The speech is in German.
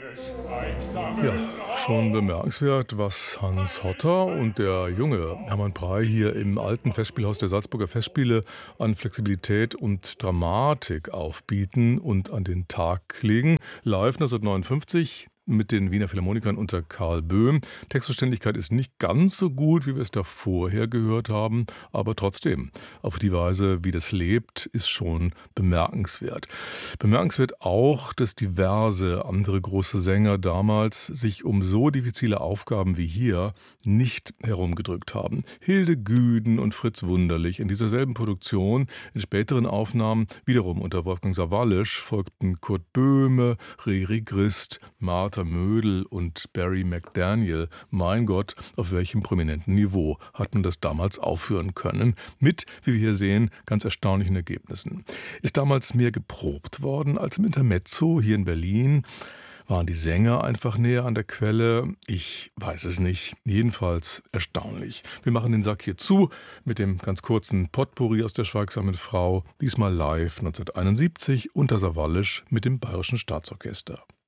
Ja, schon bemerkenswert, was Hans Hotter und der junge Hermann Prey hier im alten Festspielhaus der Salzburger Festspiele an Flexibilität und Dramatik aufbieten und an den Tag legen. Live 1959 mit den Wiener Philharmonikern unter Karl Böhm. Textverständlichkeit ist nicht ganz so gut, wie wir es da vorher gehört haben, aber trotzdem, auf die Weise, wie das lebt, ist schon bemerkenswert. Bemerkenswert auch, dass diverse andere große Sänger damals sich um so diffizile Aufgaben wie hier nicht herumgedrückt haben. Hilde Güden und Fritz Wunderlich in dieser selben Produktion, in späteren Aufnahmen wiederum unter Wolfgang Sawallisch folgten Kurt Böhme, Riri Grist, Martha Mödel und Barry McDaniel. Mein Gott, auf welchem prominenten Niveau hat man das damals aufführen können? Mit, wie wir hier sehen, ganz erstaunlichen Ergebnissen. Ist damals mehr geprobt worden als im Intermezzo hier in Berlin? Waren die Sänger einfach näher an der Quelle? Ich weiß es nicht. Jedenfalls erstaunlich. Wir machen den Sack hier zu mit dem ganz kurzen Potpourri aus der Schweigsamen Frau. Diesmal live 1971 unter Sawallisch mit dem Bayerischen Staatsorchester.